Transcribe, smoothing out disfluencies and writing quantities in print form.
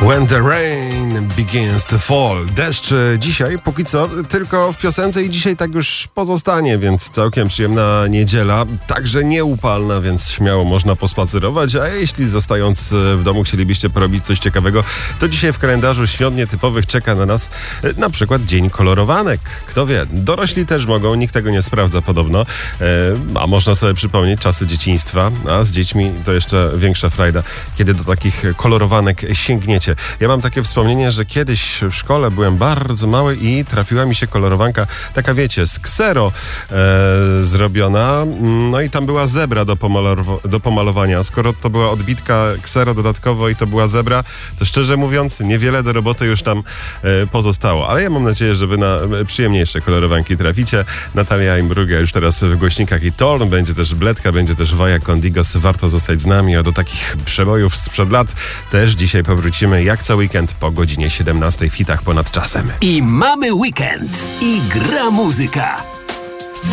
When the rain begins to fall. Deszcz dzisiaj, póki co, tylko w piosence i dzisiaj tak już pozostanie, więc całkiem przyjemna niedziela, także nieupalna, więc śmiało można pospacerować, a jeśli zostając w domu chcielibyście porobić coś ciekawego, to dzisiaj w kalendarzu świąt nietypowych czeka na nas na przykład Dzień Kolorowanek. Kto wie, dorośli też mogą, nikt tego nie sprawdza podobno, a można sobie przypomnieć czasy dzieciństwa, a z dziećmi to jeszcze większa frajda, kiedy do takich kolorowanek sięgniecie. Ja mam takie wspomnienie, że kiedyś w szkole byłem bardzo mały i trafiła mi się kolorowanka, taka wiecie, z ksero zrobiona, no i tam była zebra do pomalowania. Skoro to była odbitka ksero dodatkowo i to była zebra, to szczerze mówiąc niewiele do roboty już tam pozostało. Ale ja mam nadzieję, że wy na przyjemniejsze kolorowanki traficie. Natalia Imbruglia już teraz w głośnikach i Torn, będzie też Bledka, będzie też Waja Condigos. Warto zostać z nami, a do takich przebojów sprzed lat też dzisiaj powrócimy jak co weekend po godzinie 17 w hitach ponad czasem. I mamy weekend i gra muzyka.